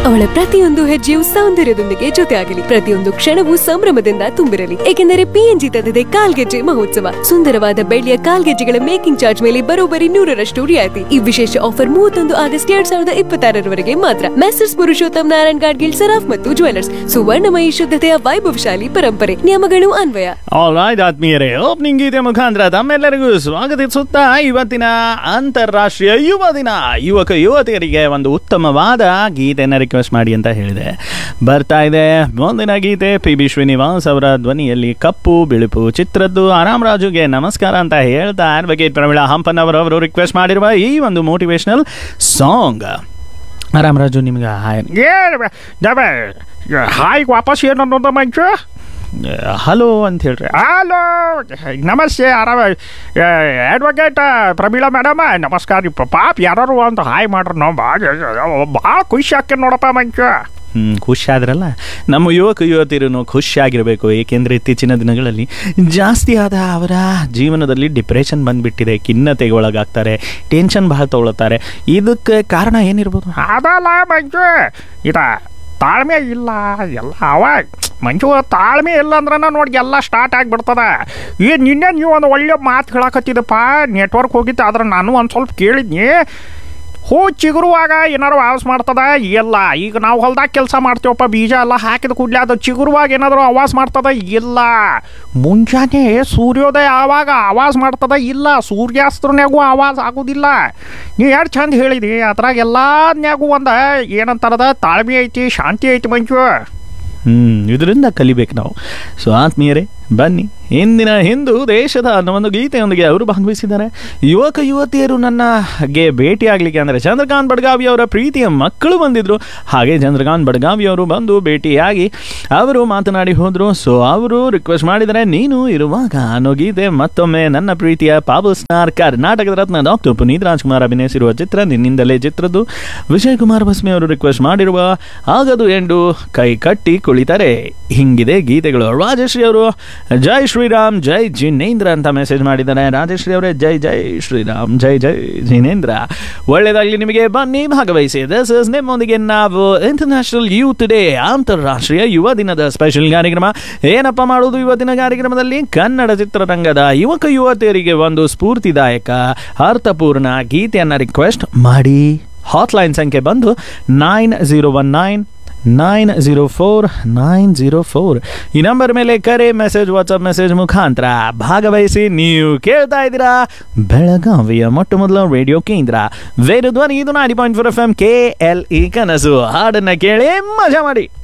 ಅವಳ ಪ್ರತಿಯೊಂದು ಹೆಜ್ಜೆಯು ಸೌಂದರ್ಯದೊಂದಿಗೆ ಜೊತೆಯಾಗಲಿ, ಪ್ರತಿಯೊಂದು ಕ್ಷಣವೂ ಸಂಭ್ರಮದಿಂದ ತುಂಬಿರಲಿ. ಏಕೆಂದರೆ PNG ತಂದಿದೆ ಕಾಲ್ಗೆಜ್ಜೆ ಮಹೋತ್ಸವ. ಸುಂದರವಾದ ಬೆಳ್ಳಿಯ ಕಾಲ್ಗೆಜ್ಜೆಗಳ ಮೇಕಿಂಗ್ ಚಾರ್ಜ್ ಮೇಲೆ ಬರೋಬ್ಬರಿ 100% ರಿಯಾಯಿತಿ. ಈ ವಿಶೇಷ ಆಫರ್ 31 ಆಗಸ್ಟ್ 2026 ಮಾತ್ರ. ಮೆಸರ್ಸ್ ಪುರುಷೋತ್ತಮ್ ನಾರಾಯಣ್ ಗಾಡ್ಗಿಲ್ ಸರಾಫ್ ಮತ್ತು ಜ್ಯುವೆಲರ್ಸ್. ಸುವರ್ಣಮಯಿ ಶುದ್ಧತೆಯ ವೈಭವಶಾಲಿ ಪರಂಪರೆ. ನಿಯಮಗಳು ಅನ್ವಯ. ಆತ್ಮೀಯರೇ, ಓಪನಿಂಗ್ ಗೀತೆ ಮುಖಾಂತರ ತಮ್ಮೆಲ್ಲರಿಗೂ ಸ್ವಾಗತಿಸುತ್ತಾ ಇವತ್ತಿನ ಅಂತಾರಾಷ್ಟ್ರೀಯ ಯುವ ದಿನ. ಯುವಕ ಯುವತಿಯರಿಗೆ ಒಂದು ಉತ್ತಮವಾದ ಗೀತೆಯನ್ನು ರಿಕ್ವೆಸ್ಟ್ ಮಾಡಿ ಅಂತ ಹೇಳಿದೆ. ಬರ್ತಾ ಇದೆ ಮುಂದಿನ ಗೀತೆ. PB ಶ್ರೀನಿವಾಸ್ ಅವರ ಧ್ವನಿಯಲ್ಲಿ ಕಪ್ಪು ಬಿಳುಪು ಚಿತ್ರದ್ದು. ಆರಾಮ್ ರಾಜುಗೆ ನಮಸ್ಕಾರ ಅಂತ ಹೇಳ್ತಾ ಅಡ್ವೊಕೇಟ್ ಪ್ರಮೀಳಾ ಹಂಪನ್ನವರು ರಿಕ್ವೆಸ್ಟ್ ಮಾಡಿರುವ ಈ ಒಂದು ಮೋಟಿವೇಶನಲ್ ಸಾಂಗ್. ಆರಾಮ್ ರಾಜು, ನಿಮ್ಗೆ ಹಾಯ್ ವಾಪಸ್ ಏನು ಅನ್ನೋದು ಮಂಚು? ಹಲೋ ಅಂತ ಹೇಳ್ರಿ. ಹಲೋ, ನಮಸ್ತೆ. ಆರಾಮ ಅಡ್ವೊಕೇಟ್ ಪ್ರಮೀಳಾ ಮೇಡಮ್, ನಮಸ್ಕಾರ ರೀ. ಪಾಪ ಯಾರು ಅಂತ ಹಾಯ್ ಮಾಡ್ರಿ. ನಾವು ಭಾಳ ಖುಷಿ ಆಕೆ ನೋಡಪ್ಪ ಮಂಚು. ಖುಷಿ ಆದ್ರಲ್ಲ. ನಮ್ಮ ಯುವಕ ಯುವತಿಯರು ಖುಷಿಯಾಗಿರಬೇಕು. ಏಕೆಂದರೆ ಇತ್ತೀಚಿನ ದಿನಗಳಲ್ಲಿ ಜಾಸ್ತಿ ಆದ ಅವರ ಜೀವನದಲ್ಲಿ ಡಿಪ್ರೆಷನ್ ಬಂದುಬಿಟ್ಟಿದೆ, ಖಿನ್ನತೆಗೆ ಒಳಗಾಗ್ತಾರೆ, ಟೆನ್ಷನ್ ಭಾಳ ತೊಗೊಳ್ತಾರೆ. ಇದಕ್ಕೆ ಕಾರಣ ಏನಿರ್ಬೋದು? ಅದಲ್ಲ ಮಂಚು, ತಾಳ್ಮೆ ಇಲ್ಲ ಎಲ್ಲ. ಅವಾಗ ಮಂಚು ತಾಳ್ಮೆ ಇಲ್ಲ ಅಂದ್ರೆ ನೋಡಿ ಎಲ್ಲ ಸ್ಟಾರ್ಟ್ ಆಗಿಬಿಡ್ತದ. ನಿನ್ನೆ ನೀವು ಒಂದು ಒಳ್ಳೆ ಮಾತು ಹೇಳಕತ್ತಿದ್ದಪ್ಪ, ನೆಟ್ವರ್ಕ್ ಹೋಗಿತ್ತು. ಆದ್ರೆ ನಾನು ಒಂದು ಸ್ವಲ್ಪ ಕೇಳಿದ್ನಿ. ಹೂ ಚಿಗುರುವಾಗ ಏನಾರು ಆವಾಜ್ ಮಾಡ್ತದ ಇಲ್ಲ. ಈಗ ನಾವು ಹೊಲ್ದಾಗ ಕೆಲಸ ಮಾಡ್ತೀವಪ್ಪ, ಬೀಜ ಎಲ್ಲ ಹಾಕಿದ ಕೂಡಲೇ ಅದು ಚಿಗುರುವಾಗ ಏನಾದರೂ ಆವಾಜ್ ಮಾಡ್ತದ ಇಲ್ಲ. ಮುಂಜಾನೆ ಸೂರ್ಯೋದಯ ಆವಾಗ ಆವಾಜ್ ಮಾಡ್ತದ ಇಲ್ಲ. ಸೂರ್ಯಾಸ್ತರನ್ಯಾಗೂ ಆವಾಜ್ ಆಗೋದಿಲ್ಲ. ನೀವು ಎರಡು ಚಂದ ಹೇಳಿದಿ. ಅದ್ರಾಗ ಎಲ್ಲನ್ಯಾಗೂ ಒಂದು ಏನಂತಾರದ ತಾಳ್ಮೆ ಐತಿ, ಶಾಂತಿ ಐತಿ ಮಂಚು. ಇದರಿಂದ ಕಲಿಬೇಕು ನಾವು. ಸೊ ಆತ್ಮೀಯರೇ, ಬನ್ನಿ ಇಂದಿನ ಹಿಂದೂ ದೇಶದ ಅನ್ನೋ ಒಂದು ಗೀತೆಯೊಂದಿಗೆ ಅವರು ಭಾಗವಹಿಸಿದ್ದಾರೆ. ಯುವಕ ಯುವತಿಯರು ನನಗೆ ಭೇಟಿ ಆಗಲಿಕ್ಕೆ ಅಂದರೆ ಚಂದ್ರಕಾಂತ್ ಬಡ್ಗಾವಿ ಅವರ ಪ್ರೀತಿಯ ಮಕ್ಕಳು ಬಂದಿದ್ದರು. ಹಾಗೆ ಚಂದ್ರಕಾಂತ್ ಬಡ್ಗಾವಿ ಅವರು ಬಂದು ಭೇಟಿಯಾಗಿ ಅವರು ಮಾತನಾಡಿ ಹೋದರು. ಸೊ ಅವರು ರಿಕ್ವೆಸ್ಟ್ ಮಾಡಿದರೆ ನೀನು ಇರುವಾಗ ಅನ್ನೋ ಗೀತೆ. ಮತ್ತೊಮ್ಮೆ ನನ್ನ ಪ್ರೀತಿಯ ಪಾಪಲ್ ಸ್ಟಾರ್ ಕರ್ನಾಟಕದ ರತ್ನ ಡಾಕ್ಟರ್ ಪುನೀತ್ ರಾಜ್ಕುಮಾರ್ ಅಭಿನಯಿಸಿರುವ ಚಿತ್ರ ನಿನ್ನಿಂದಲೇ ಚಿತ್ರದ್ದು. ವಿಜಯ್ ಕುಮಾರ್ ಭಸ್ಮಿ ಅವರು ರಿಕ್ವೆಸ್ಟ್ ಮಾಡಿರುವ ಆಗದು ಎಂಡು ಕೈ ಕಟ್ಟಿ ಕುಳಿತಾರೆ. ಹಿಂಗಿದೆ ಗೀತೆಗಳು. ರಾಜಶ್ರೀ ಅವರು ಜೈ ಶ್ರೀರಾಮ್ ಜೈ ಜಿನೇಂದ್ರ ಅಂತ ಮೆಸೇಜ್ ಮಾಡಿದ್ದಾರೆ. ರಾಜಶ್ರೀ ಅವರೇ ಜೈ ಜೈ ಶ್ರೀರಾಮ್ ಜೈ ಜೈ ಜಿನೇಂದ್ರ. ಒಳ್ಳೆಯದಾಗಲಿ ನಿಮಗೆ, ಬನ್ನಿ ಭಾಗವಹಿಸಿ. ದಿಸ್ ಇಸ್ ನಿಮ್ಮೊಂದಿಗೆ ನಾವು ಇಂಟರ್ನ್ಯಾಷನಲ್ ಯೂತ್ ಡೇ, ಅಂತಾರಾಷ್ಟ್ರೀಯ ಯುವ ದಿನದ ಸ್ಪೆಷಲ್ ಕಾರ್ಯಕ್ರಮ. ಏನಪ್ಪ ಮಾಡೋದು ಇವತ್ತಿನ ಕಾರ್ಯಕ್ರಮದಲ್ಲಿ? ಕನ್ನಡ ಚಿತ್ರರಂಗದ ಯುವಕ ಯುವತಿಯರಿಗೆ ಒಂದು ಸ್ಫೂರ್ತಿದಾಯಕ ಅರ್ಥಪೂರ್ಣ ಗೀತೆಯನ್ನು ರಿಕ್ವೆಸ್ಟ್ ಮಾಡಿ. ಹಾಟ್ಲೈನ್ ಸಂಖ್ಯೆ ಬಂದು 901904 ಈ ನಂಬರ್ ಮೇಲೆ ಕರೆ, ಮೆಸೇಜ್, ವಾಟ್ಸಪ್ ಮೆಸೇಜ್ ಮುಖಾಂತರ ಭಾಗವಹಿಸಿ. ನೀವು ಕೇಳ್ತಾ ಇದ್ದೀರಾ ಬೆಳಗಾವಿಯ ಮೊಟ್ಟ ಮೊದಲ ರೇಡಿಯೋ ಕೇಂದ್ರ ವೇದ ಧ್ವನಿ. ಇದು 90.4 FM KLE ಕನಸು. ಹಾಡನ್ನ ಕೇಳಿ ಮಜಾ ಮಾಡಿ.